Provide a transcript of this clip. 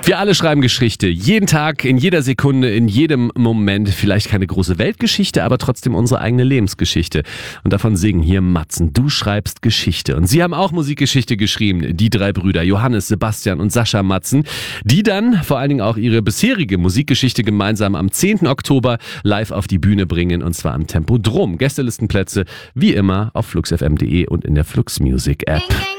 Wir alle schreiben Geschichte. Jeden Tag, in jeder Sekunde, in jedem Moment. Vielleicht keine große Weltgeschichte, aber trotzdem unsere eigene Lebensgeschichte. Und davon singen hier Matzen. Du schreibst Geschichte. Und sie haben auch Musikgeschichte geschrieben. Die drei Brüder Johannes, Sebastian und Sascha Matzen. Die dann vor allen Dingen auch ihre bisherige Musikgeschichte gemeinsam am 10. Oktober live auf die Bühne bringen. Und zwar am Tempodrom. Gästelistenplätze wie immer auf fluxfm.de und in der Flux Music App.